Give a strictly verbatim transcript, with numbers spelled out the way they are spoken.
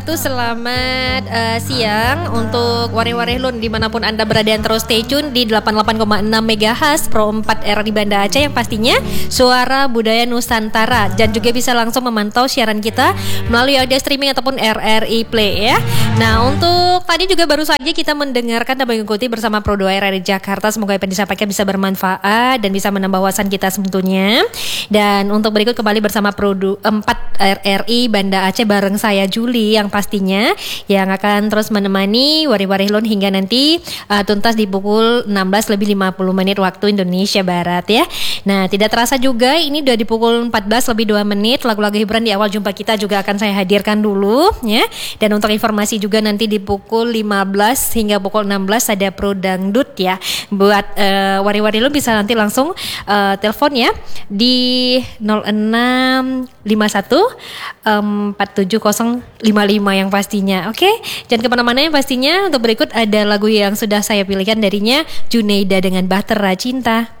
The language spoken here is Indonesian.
Itu selamat uh, siang untuk Wareh-Wareh Lun dimanapun Anda berada, yang terus stay tune di delapan puluh delapan koma enam megahertz Pro empat R di Banda Aceh, yang pastinya suara budaya Nusantara, dan juga bisa langsung memantau siaran kita melalui audio streaming ataupun R R I Play ya. Nah, untuk tadi juga baru saja kita mendengarkan dan mengikuti bersama Pro dua R R I Jakarta. Semoga apa yang disampaikan bisa bermanfaat dan bisa menambah wawasan kita sebetulnya. Dan untuk berikut kembali bersama Pro empat R R I Banda Aceh bareng saya Juli, yang pastinya yang akan terus menemani Wareh-Wareh Lun hingga nanti uh, tuntas di pukul enam belas lebih lima puluh menit waktu Indonesia Barat ya. Nah, tidak terasa juga ini udah di pukul empat belas lebih dua menit. Lagu-lagu hiburan di awal jumpa kita juga akan saya hadirkan dulu ya. Dan untuk informasi juga nanti di pukul lima belas hingga pukul enam belas ada Pro Dangdut ya. Buat uh, Wareh-Wareh Lun bisa nanti langsung uh, telepon ya di nol enam lima satu empat tujuh nol lima lima yang pastinya. Oke, okay? Jangan kemana-mana, yang pastinya untuk berikut ada lagu yang sudah saya pilihkan darinya, Junaida dengan Bahtera Cinta.